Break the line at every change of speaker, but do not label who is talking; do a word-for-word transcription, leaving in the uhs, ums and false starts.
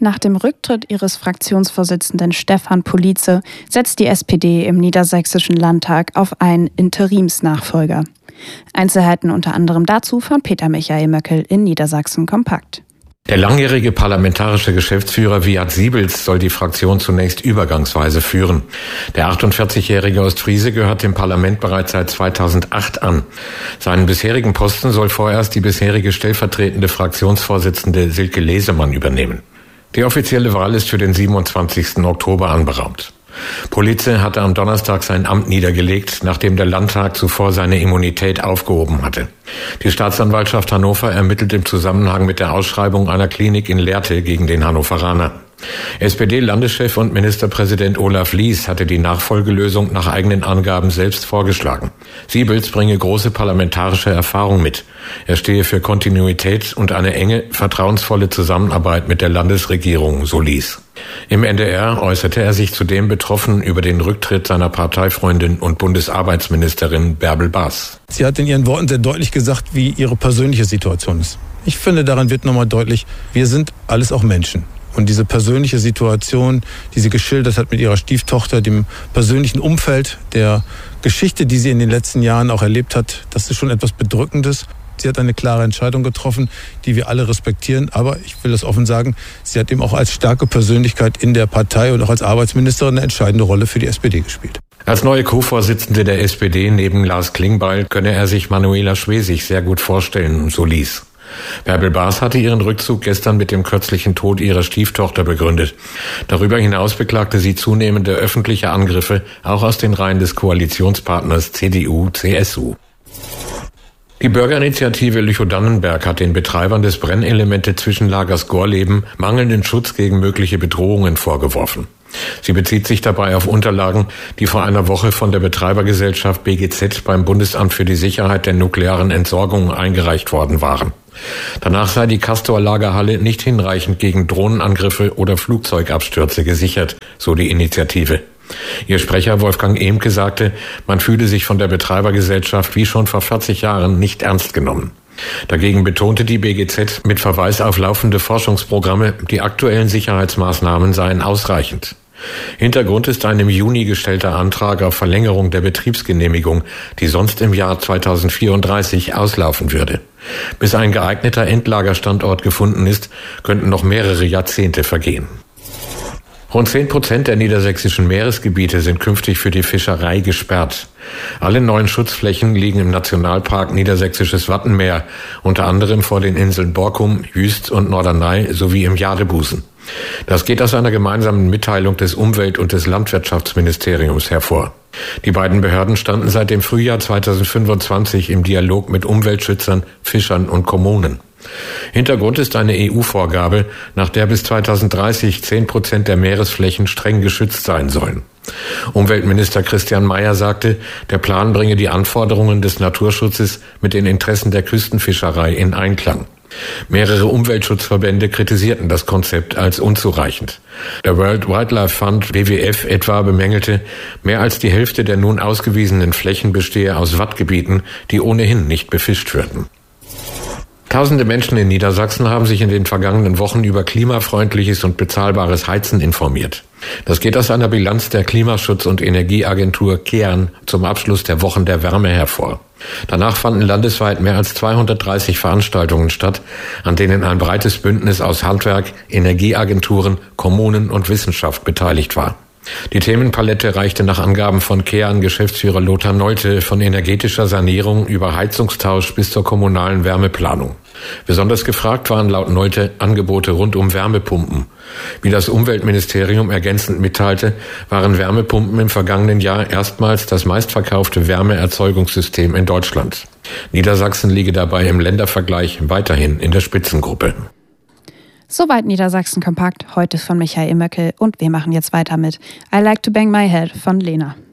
Nach dem Rücktritt ihres Fraktionsvorsitzenden Stefan Police setzt die S P D im Niedersächsischen Landtag auf einen Interimsnachfolger. Einzelheiten unter anderem dazu von Peter Michael Möckel in Niedersachsen kompakt.
Der langjährige parlamentarische Geschäftsführer Wiat Siebels soll die Fraktion zunächst übergangsweise führen. Der achtundvierzigjährige Ostfriese gehört dem Parlament bereits seit zweitausendacht an. Seinen bisherigen Posten soll vorerst die bisherige stellvertretende Fraktionsvorsitzende Silke Lesemann übernehmen. Die offizielle Wahl ist für den siebenundzwanzigsten Oktober anberaumt. Police hatte am Donnerstag sein Amt niedergelegt, nachdem der Landtag zuvor seine Immunität aufgehoben hatte. Die Staatsanwaltschaft Hannover ermittelt im Zusammenhang mit der Ausschreibung einer Klinik in Lehrte gegen den Hannoveraner. S P D-Landeschef und Ministerpräsident Olaf Lies hatte die Nachfolgelösung nach eigenen Angaben selbst vorgeschlagen. Siebels bringe große parlamentarische Erfahrung mit. Er stehe für Kontinuität und eine enge, vertrauensvolle Zusammenarbeit mit der Landesregierung, so Lies. Im N D R äußerte er sich zudem betroffen über den Rücktritt seiner Parteifreundin und Bundesarbeitsministerin Bärbel Baas.
Sie hat in ihren Worten sehr deutlich gesagt, wie ihre persönliche Situation ist. Ich finde, daran wird nochmal deutlich, wir sind alles auch Menschen. Und diese persönliche Situation, die sie geschildert hat mit ihrer Stieftochter, dem persönlichen Umfeld, der Geschichte, die sie in den letzten Jahren auch erlebt hat, das ist schon etwas Bedrückendes. Sie hat eine klare Entscheidung getroffen, die wir alle respektieren. Aber ich will das offen sagen, sie hat eben auch als starke Persönlichkeit in der Partei und auch als Arbeitsministerin eine entscheidende Rolle für die S P D gespielt.
Als neue Co-Vorsitzende der S P D neben Lars Klingbeil könne er sich Manuela Schwesig sehr gut vorstellen, so Lies. Bärbel Baas hatte ihren Rückzug gestern mit dem kürzlichen Tod ihrer Stieftochter begründet. Darüber hinaus beklagte sie zunehmende öffentliche Angriffe, auch aus den Reihen des Koalitionspartners C D U C S U. Die Bürgerinitiative Lüchow-Dannenberg hat den Betreibern des Brennelemente-Zwischenlagers Gorleben mangelnden Schutz gegen mögliche Bedrohungen vorgeworfen. Sie bezieht sich dabei auf Unterlagen, die vor einer Woche von der Betreibergesellschaft B G Z beim Bundesamt für die Sicherheit der nuklearen Entsorgung eingereicht worden waren. Danach sei die Castor-Lagerhalle nicht hinreichend gegen Drohnenangriffe oder Flugzeugabstürze gesichert, so die Initiative. Ihr Sprecher Wolfgang Ehmke sagte, man fühle sich von der Betreibergesellschaft wie schon vor vierzig Jahren nicht ernst genommen. Dagegen betonte die B G Z mit Verweis auf laufende Forschungsprogramme, die aktuellen Sicherheitsmaßnahmen seien ausreichend. Hintergrund ist ein im Juni gestellter Antrag auf Verlängerung der Betriebsgenehmigung, die sonst im Jahr zweitausendvierunddreißig auslaufen würde. Bis ein geeigneter Endlagerstandort gefunden ist, könnten noch mehrere Jahrzehnte vergehen. Rund zehn Prozent der niedersächsischen Meeresgebiete sind künftig für die Fischerei gesperrt. Alle neuen Schutzflächen liegen im Nationalpark Niedersächsisches Wattenmeer, unter anderem vor den Inseln Borkum, Jüst und Norderney sowie im Jadebusen. Das geht aus einer gemeinsamen Mitteilung des Umwelt- und des Landwirtschaftsministeriums hervor. Die beiden Behörden standen seit dem Frühjahr zweitausendfünfundzwanzig im Dialog mit Umweltschützern, Fischern und Kommunen. Hintergrund ist eine E U-Vorgabe, nach der bis zweitausenddreißig zehn Prozent der Meeresflächen streng geschützt sein sollen. Umweltminister Christian Mayer sagte, der Plan bringe die Anforderungen des Naturschutzes mit den Interessen der Küstenfischerei in Einklang. Mehrere Umweltschutzverbände kritisierten das Konzept als unzureichend. Der World Wildlife Fund W W F etwa bemängelte, mehr als die Hälfte der nun ausgewiesenen Flächen bestehe aus Wattgebieten, die ohnehin nicht befischt würden. Tausende Menschen in Niedersachsen haben sich in den vergangenen Wochen über klimafreundliches und bezahlbares Heizen informiert. Das geht aus einer Bilanz der Klimaschutz- und Energieagentur KEAN zum Abschluss der Wochen der Wärme hervor. Danach fanden landesweit mehr als zweihundertdreißig Veranstaltungen statt, an denen ein breites Bündnis aus Handwerk, Energieagenturen, Kommunen und Wissenschaft beteiligt war. Die Themenpalette reichte nach Angaben von KEAN-Geschäftsführer Lothar Neute von energetischer Sanierung über Heizungstausch bis zur kommunalen Wärmeplanung. Besonders gefragt waren laut Neute Angebote rund um Wärmepumpen. Wie das Umweltministerium ergänzend mitteilte, waren Wärmepumpen im vergangenen Jahr erstmals das meistverkaufte Wärmeerzeugungssystem in Deutschland. Niedersachsen liege dabei im Ländervergleich weiterhin in der Spitzengruppe.
Soweit Niedersachsen kompakt, heute von Michael Möckel, und wir machen jetzt weiter mit I Like to Bang My Head von Lena.